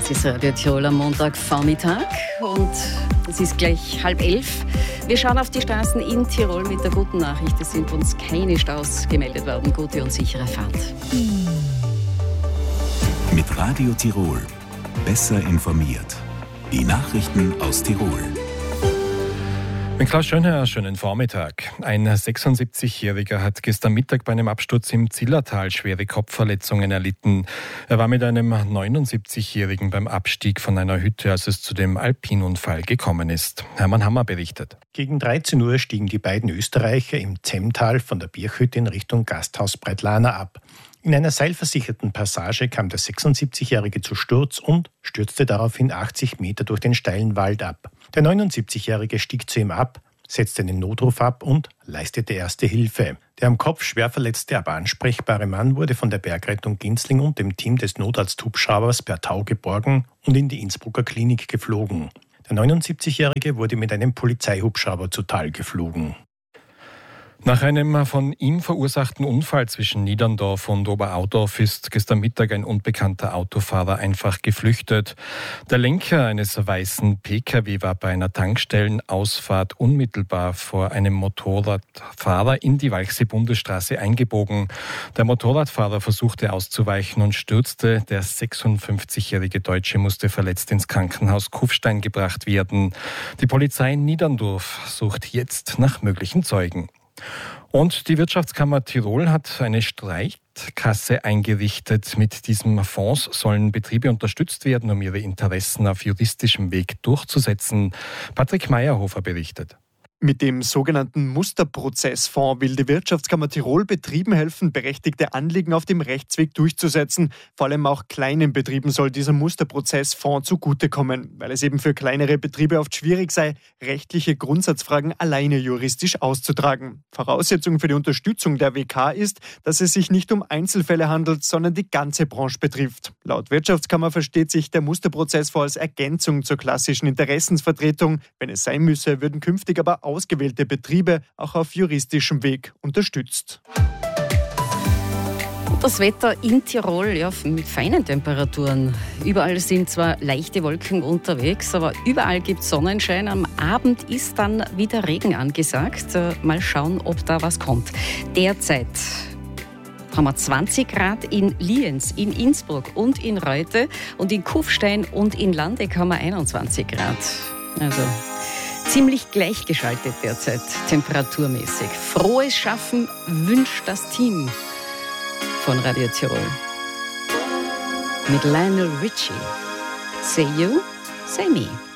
Das ist Radio Tirol am Montagvormittag und es ist gleich 10:30. Wir schauen auf die Straßen in Tirol mit der guten Nachricht. Es sind uns keine Staus gemeldet worden. Gute und sichere Fahrt. Mit Radio Tirol. Besser informiert. Die Nachrichten aus Tirol. Mit Klaus Schönherr, schönen Vormittag. Ein 76-Jähriger hat gestern Mittag bei einem Absturz im Zillertal schwere Kopfverletzungen erlitten. Er war mit einem 79-Jährigen beim Abstieg von einer Hütte, als es zu dem Alpinunfall gekommen ist. Hermann Hammer berichtet. Gegen 13 Uhr stiegen die beiden Österreicher im Zemmtal von der Birchhütte in Richtung Gasthaus Breitlana ab. In einer seilversicherten Passage kam der 76-Jährige zu Sturz und stürzte daraufhin 80 Meter durch den steilen Wald ab. Der 79-Jährige stieg zu ihm ab, setzte einen Notruf ab und leistete erste Hilfe. Der am Kopf schwer verletzte, aber ansprechbare Mann wurde von der Bergrettung Ginzling und dem Team des Notarzthubschraubers per Tau geborgen und in die Innsbrucker Klinik geflogen. Der 79-Jährige wurde mit einem Polizeihubschrauber zu Tal geflogen. Nach einem von ihm verursachten Unfall zwischen Niederndorf und Oberaudorf ist gestern Mittag ein unbekannter Autofahrer einfach geflüchtet. Der Lenker eines weißen Pkw war bei einer Tankstellenausfahrt unmittelbar vor einem Motorradfahrer in die Walchsee-Bundesstraße eingebogen. Der Motorradfahrer versuchte auszuweichen und stürzte. Der 56-jährige Deutsche musste verletzt ins Krankenhaus Kufstein gebracht werden. Die Polizei in Niederndorf sucht jetzt nach möglichen Zeugen. Und die Wirtschaftskammer Tirol hat eine Streitkasse eingerichtet. Mit diesem Fonds sollen Betriebe unterstützt werden, um ihre Interessen auf juristischem Weg durchzusetzen. Patrick Meyerhofer berichtet. Mit dem sogenannten Musterprozessfonds will die Wirtschaftskammer Tirol Betrieben helfen, berechtigte Anliegen auf dem Rechtsweg durchzusetzen. Vor allem auch kleinen Betrieben soll dieser Musterprozessfonds zugutekommen, weil es eben für kleinere Betriebe oft schwierig sei, rechtliche Grundsatzfragen alleine juristisch auszutragen. Voraussetzung für die Unterstützung der WK ist, dass es sich nicht um Einzelfälle handelt, sondern die ganze Branche betrifft. Laut Wirtschaftskammer versteht sich der Musterprozessfonds als Ergänzung zur klassischen Interessensvertretung. Wenn es sein müsse, würden künftig aber ausgewählte Betriebe auch auf juristischem Weg unterstützt. Das Wetter in Tirol, ja, mit feinen Temperaturen. Überall sind zwar leichte Wolken unterwegs, aber überall gibt es Sonnenschein. Am Abend ist dann wieder Regen angesagt. Mal schauen, ob da was kommt. Derzeit haben wir 20 Grad in Lienz, in Innsbruck und in Reute. Und in Kufstein und in Landeck haben wir 21 Grad. Also ziemlich gleichgeschaltet derzeit, temperaturmäßig. Frohes Schaffen wünscht das Team von Radio Tirol. Mit Lionel Richie. Say you, say me.